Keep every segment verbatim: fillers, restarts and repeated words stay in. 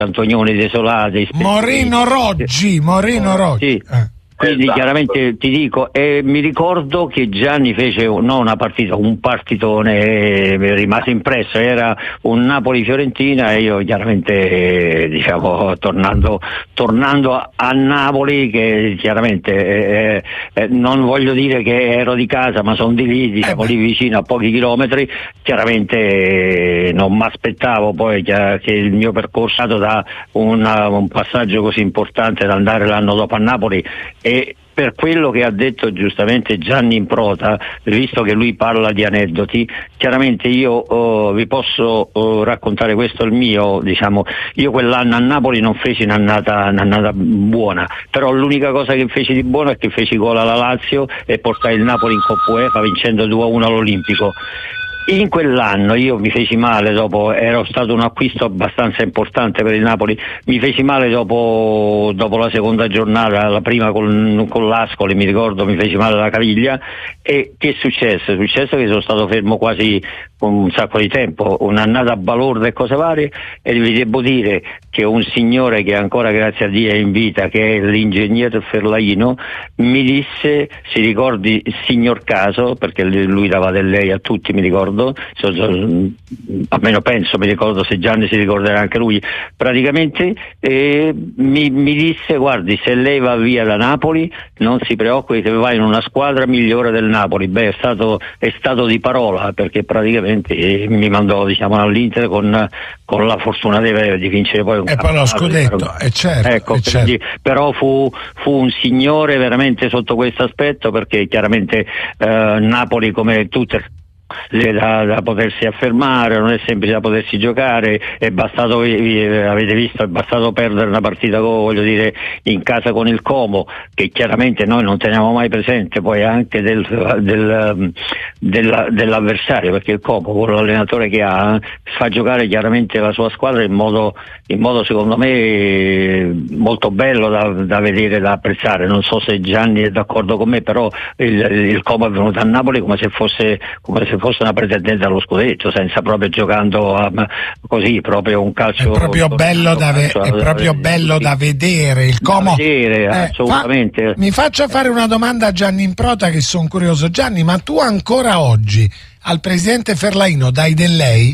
Antonioni desolati. Morino Roggi, Morino Roggi. Sì. Eh. Quindi esatto. Chiaramente ti dico, e mi ricordo che Gianni fece no, una partita, un partitone, eh, mi è rimasto impresso, era un Napoli-Fiorentina e io chiaramente eh, diciamo tornando, tornando a, a Napoli, che chiaramente eh, eh, non voglio dire che ero di casa ma sono di lì, diciamo eh lì vicino a pochi chilometri, chiaramente eh, non mi aspettavo poi che, che il mio percorso da una, un passaggio così importante da andare l'anno dopo a Napoli. E per quello che ha detto giustamente Gianni Improta, visto che lui parla di aneddoti, chiaramente io oh, vi posso oh, raccontare questo il mio, diciamo, io quell'anno a Napoli non feci un'annata, un'annata buona, però l'unica cosa che feci di buono è che feci gol alla Lazio e portai il Napoli in Coppa UEFA vincendo due a uno all'Olimpico. In quell'anno io mi feci male, dopo era stato un acquisto abbastanza importante per il Napoli, mi feci male dopo, dopo la seconda giornata, la prima con, con l'Ascoli, mi ricordo, mi feci male la caviglia. E che è successo? È successo che sono stato fermo quasi un sacco di tempo, un'annata a balordo e cose varie, e vi devo dire che un signore che ancora grazie a Dio è in vita, che è l'ingegner Ferlaino, mi disse, si ricordi signor Caso, perché lui dava del lei a tutti, mi ricordo, almeno penso, mi ricordo, se Gianni si ricorderà anche lui, praticamente eh, mi, mi disse: guardi, se lei va via da Napoli non si preoccupi, se va in una squadra migliore del Napoli. Beh, è stato, è stato di parola, perché praticamente eh, mi mandò, diciamo, all'Inter con, con la fortuna di, di vincere poi un e poi lo scudetto, è certo, ecco, è quindi, certo. Però fu, fu un signore veramente sotto questo aspetto, perché chiaramente eh, Napoli, come tutte Da, da potersi affermare, non è semplice da potersi giocare, è bastato, avete visto, è bastato perdere una partita, voglio dire, in casa con il Como, che chiaramente noi non teniamo mai presente poi anche del, del, del, dell'avversario, perché il Como con l'allenatore che ha fa giocare chiaramente la sua squadra in modo, in modo secondo me molto bello da, da vedere, da apprezzare. Non so se Gianni è d'accordo con me, però il, il Como è venuto a Napoli come se fosse, come se fosse una pretendente allo scudetto, senza proprio giocando a, così proprio un calcio. È proprio bello da, ve- è proprio bello da vedere il Como. Da vedere, eh, assolutamente. Fa- mi faccia fare una domanda a Gianni Improta, che sono curioso. Gianni, ma tu ancora oggi al presidente Ferlaino dai del lei?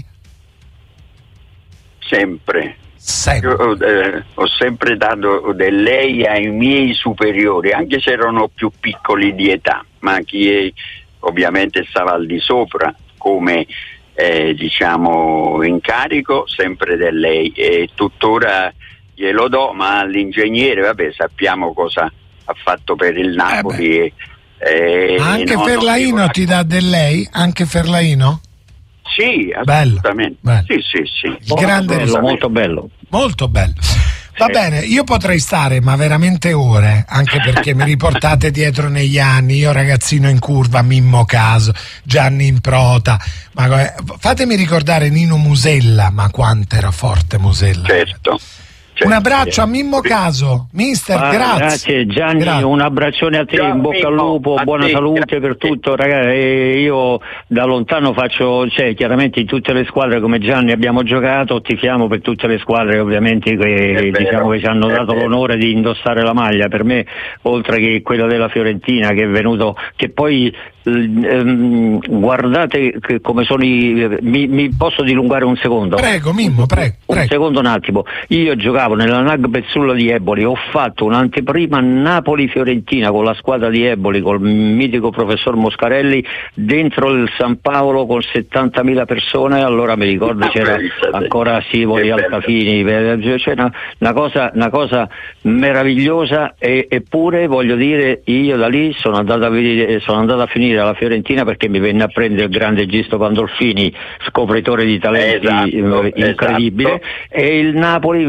Sempre. Sempre. Io, eh, ho sempre dato del lei ai miei superiori, anche se erano più piccoli di età, ma chi è, ovviamente stava al di sopra come eh, diciamo incarico, sempre del lei, e tuttora glielo do, ma l'ingegnere, vabbè, sappiamo cosa ha fatto per il Napoli. Eh eh, anche no, Ferlaino ti dà del lei? Anche Ferlaino? Sì, assolutamente. Bello, bello. Sì, sì, sì. Il grande bello, molto bello. Molto bello. Va Sì. bene, io potrei stare ma veramente ore, anche perché mi riportate dietro negli anni. Io ragazzino in curva, Mimmo Caso, Gianni Improta, ma fatemi ricordare Nino Musella, ma quanto era forte Musella. Certo. Un abbraccio a Mimmo Caso, mister, Ah, grazie. Grazie Gianni, Grazie. un abbraccione a te, Ciao, in bocca al Mimmo, lupo, a buona te, salute grazie. per tutto, ragazzi. E io da lontano faccio, cioè chiaramente in tutte le squadre come Gianni abbiamo giocato, tifiamo per tutte le squadre ovviamente che, vero, diciamo, che ci hanno è dato vero. l'onore di indossare la maglia. Per me, oltre che quella della Fiorentina, che è venuto, che poi ehm, guardate che come sono i, mi, mi posso dilungare un secondo? Prego Mimmo, prego, Un prego. secondo, un attimo. Io giocavo nella N A G Pezzulla di Eboli, ho fatto un'anteprima Napoli-Fiorentina con la squadra di Eboli, col mitico professor Moscarelli, dentro il San Paolo con settantamila persone. Allora mi ricordo c'era ancora Sivoli, Altafini, c'è una, una, cosa, una cosa meravigliosa. E, eppure voglio dire, io da lì sono andato a, vedere, sono andato a finire alla Fiorentina perché mi venne a prendere il grande Gisto Pandolfini, scopritore di talenti, esatto, incredibile, esatto. e il Napoli invece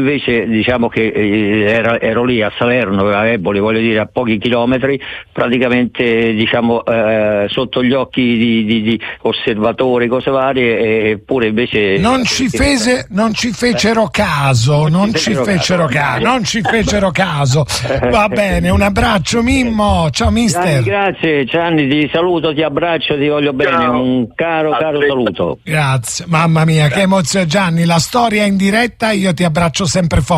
diciamo che eh, era, ero lì a Salerno, a Eboli, voglio dire a pochi chilometri, praticamente diciamo eh, sotto gli occhi di, di, di osservatori, cose varie, eppure invece non ci fece, non ci fecero caso, non ci fecero caso, non ci fecero caso. Va bene, un abbraccio Mimmo, ciao mister. Gianni, grazie Gianni, ti saluto, ti abbraccio, ti voglio bene, ciao. Un caro caro saluto. Grazie, mamma mia che emozione Gianni, la storia in diretta, io ti abbraccio sempre forte.